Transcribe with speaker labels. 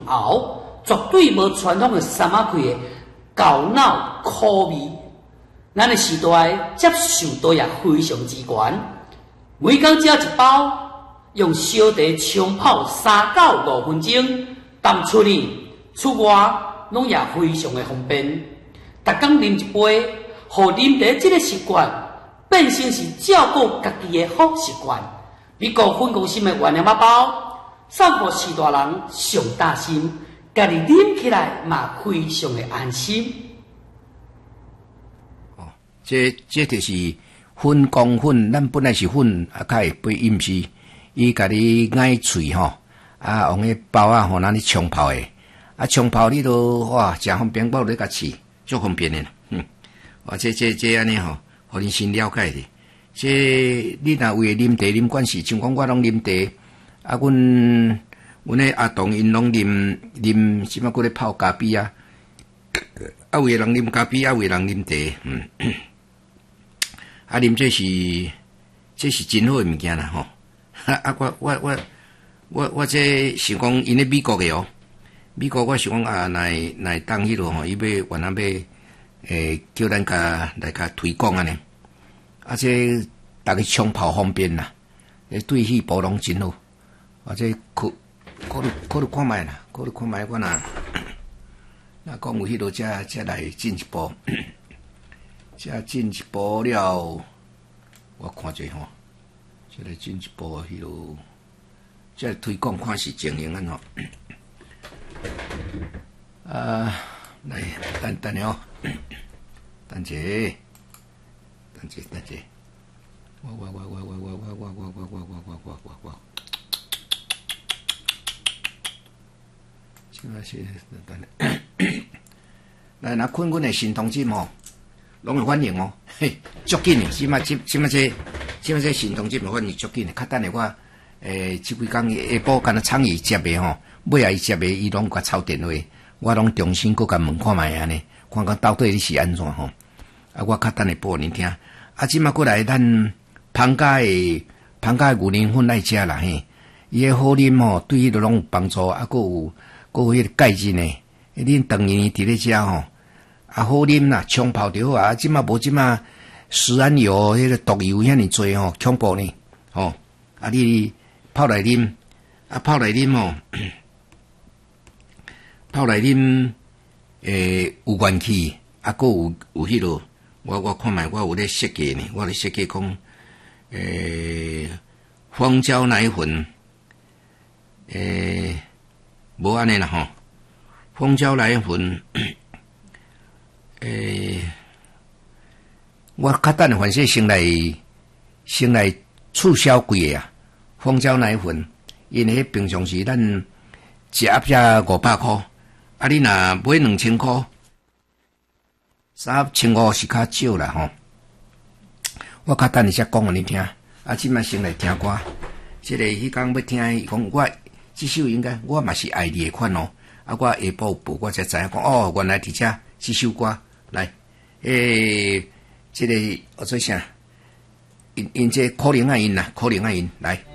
Speaker 1: 后绝对无传统的三马开的高脑苦味。咱的时代接受度也非常之高，每工食一包，用小茶冲泡3到5分钟，淡出呢，出外拢也非常的方便。逐工啉一杯，互啉茶这个习惯变成是照顾家己的好习惯。美国粉公司的原料包，散步是大人上大心，家己啉起来嘛非常的安心。
Speaker 2: 这就是粉光粉，咱本来是粉，啊，较会配饮是，伊甲你咬脆吼，啊，用迄包啊，吼，咱咧冲泡诶，啊，冲泡你都哇，真方便，包你甲试，足方便诶啦，这安尼吼，互你先了解的。这你若为啉茶啉惯势，像讲我拢啉茶，啊，阮诶阿童因拢啉，即摆佫咧泡咖啡啊，啊，有诶人啉咖啡，啊，有诶人啉茶，啊，啉这是真好诶物件啦吼！啊，我这是讲因咧美国诶哦，美国我是讲啊，来当迄落吼，伊要原来要叫咱来推广安尼，啊，这逐个冲泡方便啦，对肺部拢真好，啊，这考虑看觅啦，考虑看觅我若讲有迄落才来进一步。这进一步了，我看者吼，这个进一步迄落，这推广看是情形安怎？来，等下哦，等者，现在是等，来拿困阮的新同志吼。拢会反应哦，嘿，足紧诶！即摆这行动即摆反应足紧诶，较等下我即几工下晡敢若创意接诶吼，尾下伊接诶伊拢甲抄电话，我拢重新搁甲问看觅安尼，看看到底你是安怎吼？啊，我较等下报恁听。啊，即摆过来咱芳家诶牛奶粉来食啦嘿，伊诶好啉吼，对迄个拢有帮助，啊，佫有迄个钙质呢，恁长年伫咧食吼。啊，好啉啦，冲泡就好啊！即马无即马食安油迄个毒油遐尼多吼，恐怖呢吼！啊，你泡来啉，啊泡来啉吼，泡来啉有元气，啊，佫有迄落，我看觅我有咧设计呢，我咧设计讲蜂胶奶粉，无安尼啦吼，蜂胶奶粉。我较等反正先来促销贵个啊，蜂胶奶粉，因为平常时咱一盒才500块，啊，你若买2000块，1500是较少啦吼。我较等才讲互你听，啊，即摆先来听歌，即个迄工要听伊讲，我即首应该我嘛是爱你的款哦，啊，我下晡报我才知影讲，哦，原来伫遮即首歌。来，这个我做啥？因这可能啊因啦，可能啊因来。